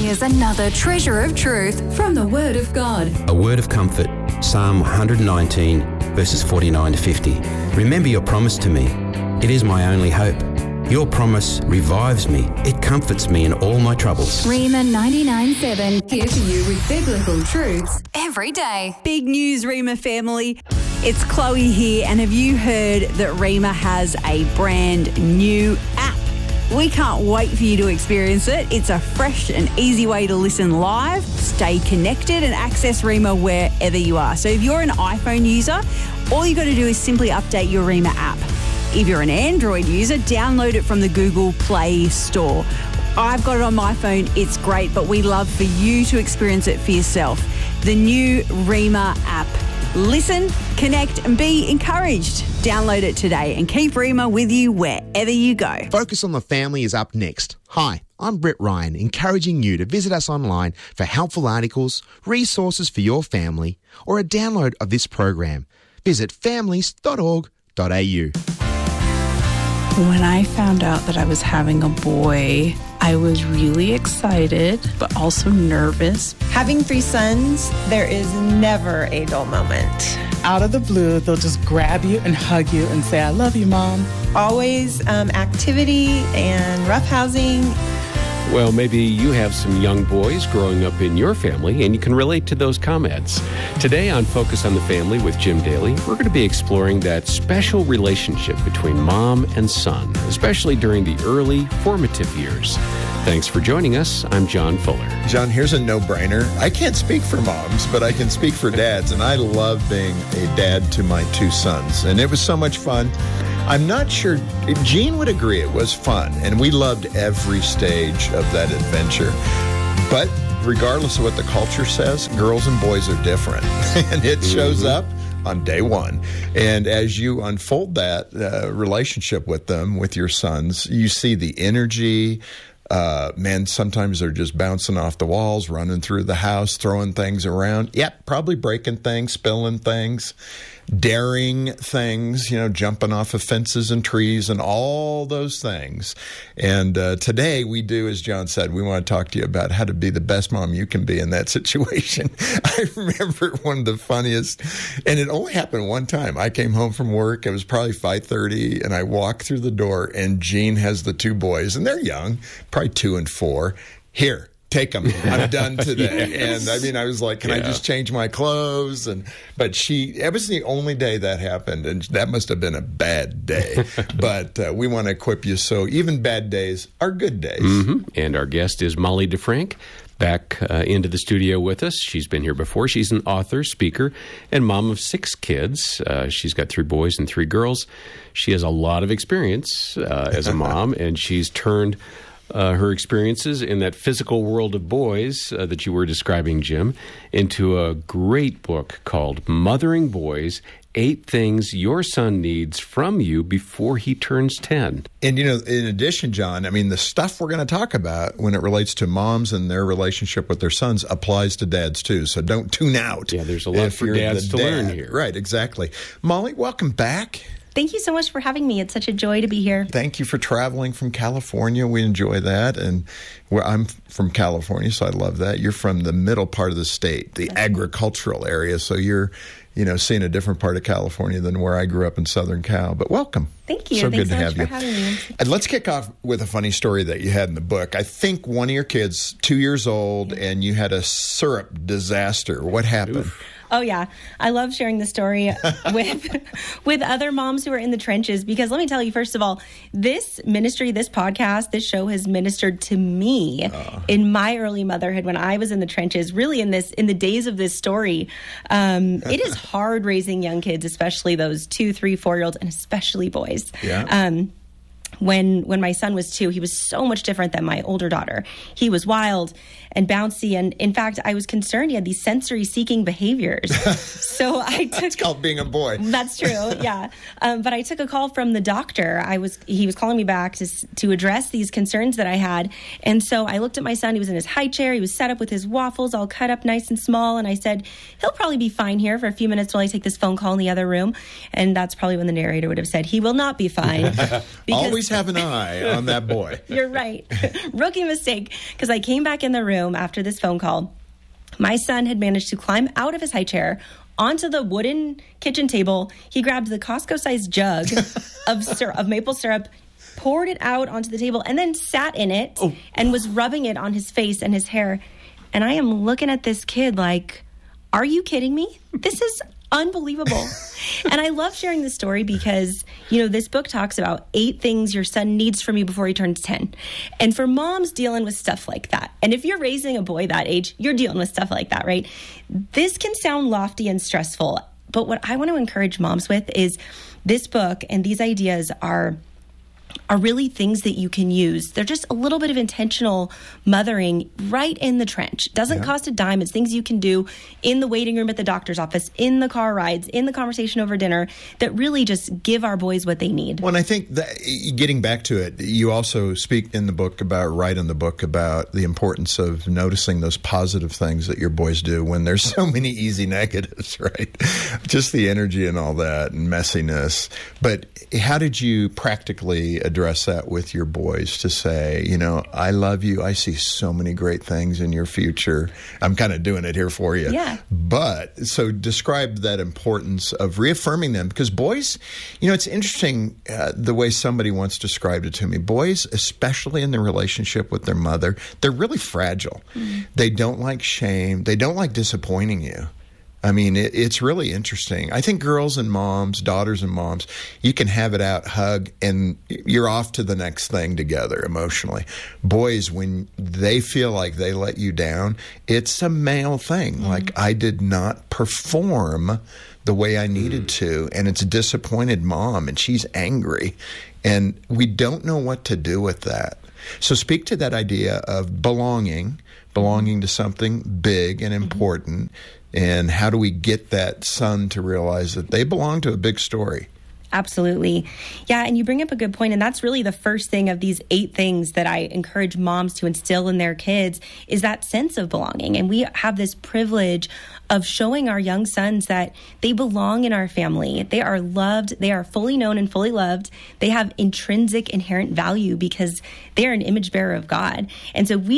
Here's another treasure of truth from the Word of God. A word of comfort, Psalm 119, verses 49 to 50. Remember your promise to me. It is my only hope. Your promise revives me. It comforts me in all my troubles. Rhema 99.7, here for you with biblical truths every day. Big news, Rhema family. It's Chloe here, and have you heard that Rhema has a brand new app? We can't wait for you to experience it. It's a fresh and easy way to listen live, stay connected, and access Rhema wherever you are. So if you're an iPhone user, all you got to do is simply update your Rhema app. If you're an Android user, download it from the Google Play Store. I've got it on my phone. It's great, but we love for you to experience it for yourself. The new Rhema app. Listen, connect, and be encouraged. Download it today and keep Rhema with you wherever you go. Focus on the Family is up next. Hi, I'm Brett Ryan, encouraging you to visit us online for helpful articles, resources for your family, or a download of this program. Visit families.org.au. When I found out that I was having a boy, I was really excited, but also nervous. Having 3 sons, there is never a dull moment. Out of the blue, they'll just grab you and hug you and say, I love you, Mom. Always activity and roughhousing. Well, maybe you have some young boys growing up in your family, and you can relate to those comments. Today on Focus on the Family with Jim Daly, we're going to be exploring that special relationship between mom and son, especially during the early formative years. Thanks for joining us. I'm John Fuller. John, here's a no-brainer. I can't speak for moms, but I can speak for dads, and I love being a dad to my 2 sons, and it was so much fun. I'm not sure, Gene would agree it was fun, and we loved every stage of that adventure. But regardless of what the culture says, girls and boys are different, and it shows up on day one. And as you unfold that relationship with them, with your sons, you see the energy. Man, sometimes they're just bouncing off the walls, running through the house, throwing things around. Yep, probably breaking things, spilling things, daring things, jumping off of fences and trees and all those things. And today we do, as John said, we want to talk to you about how to be the best mom you can be in that situation. I remember one of the funniest, and it only happened one time. I came home from work. It was probably 5:30, and I walked through the door, and Gene has the 2 boys, and they're young, probably 2 and 4. Here. Take them. I'm done today. Yes. And I was like, can I just change my clothes? But it was the only day that happened. And that must have been a bad day. But we want to equip you so even bad days are good days. Mm-hmm. And our guest is Molly DeFrank, back into the studio with us. She's been here before. She's an author, speaker, and mom of 6 kids. She's got 3 boys and 3 girls. She has a lot of experience as a mom, and she's turned her experiences in that physical world of boys that you were describing, Jim, into a great book called Mothering Boys, 8 Things Your Son Needs from You Before He Turns 10. And, in addition, John, the stuff we're going to talk about when it relates to moms and their relationship with their sons applies to dads, too. So don't tune out. Yeah, there's a lot for dads to learn here. Right, exactly. Molly, welcome back. Thank you so much for having me. It's such a joy to be here. Thank you for traveling from California. We enjoy that. And I'm from California, so I love that. You're from the middle part of the state, the agricultural area. So you're, seeing a different part of California than where I grew up in Southern Cal. But welcome. Thank you. So Thanks good to so have much you. for having me. And let's kick off with a funny story that you had in the book. I think one of your kids, 2 years old, and you had a syrup disaster. What happened? Oof. Oh, yeah. I love sharing the story with other moms who are in the trenches, because let me tell you, first of all, this ministry, this podcast, this show has ministered to me in my early motherhood when I was in the trenches, really in the days of this story. It is hard raising young kids, especially those 2, 3, 4-year-olds, and especially boys. Yeah. When my son was 2, he was so much different than my older daughter. He was wild and bouncy. And in fact, I was concerned he had these sensory-seeking behaviors. So I took... It's called being a boy. That's true, yeah. But I took a call from the doctor. He was calling me back to address these concerns that I had. And so I looked at my son. He was in his high chair. He was set up with his waffles all cut up nice and small. And I said, he'll probably be fine here for a few minutes while I take this phone call in the other room. And that's probably when the narrator would have said, he will not be fine. Always always have an eye on that boy. You're right. Rookie mistake. Because I came back in the room after this phone call. My son had managed to climb out of his high chair onto the wooden kitchen table. He grabbed the Costco-sized jug of maple syrup, poured it out onto the table, and then sat in it and was rubbing it on his face and his hair. And I am looking at this kid like, are you kidding me? This is unbelievable. And I love sharing this story because, this book talks about 8 things your son needs from you before he turns 10. And for moms dealing with stuff like that, and if you're raising a boy that age, you're dealing with stuff like that, right? This can sound lofty and stressful, but what I want to encourage moms with is this book and these ideas are really things that you can use. They're just a little bit of intentional mothering right in the trench. Doesn't cost a dime. It's things you can do in the waiting room at the doctor's office, in the car rides, in the conversation over dinner that really just give our boys what they need. Well, and I think that getting back to it, you also speak in the book write in the book about the importance of noticing those positive things that your boys do when there's so many easy negatives, right? Just the energy and all that and messiness. But how did you practically address that with your boys to say, I love you. I see so many great things in your future. I'm kind of doing it here for you. Yeah. But so describe that importance of reaffirming them, because boys, it's interesting the way somebody once described it to me. Boys, especially in their relationship with their mother, they're really fragile. Mm-hmm. They don't like shame. They don't like disappointing you. I mean, it's really interesting. I think girls and moms, daughters and moms, you can have it out, hug, and you're off to the next thing together emotionally. Boys, when they feel like they let you down, it's a male thing. Mm-hmm. Like, I did not perform the way I needed to, and it's a disappointed mom, and she's angry. And we don't know what to do with that. So speak to that idea of belonging to something big and important. And how do we get that son to realize that they belong to a big story? Absolutely. Yeah, and you bring up a good point, and that's really the first thing of these 8 things that I encourage moms to instill in their kids is that sense of belonging. And we have this privilege of showing our young sons that they belong in our family. They are loved. They are fully known and fully loved. They have intrinsic, inherent value because they are an image bearer of God. And so we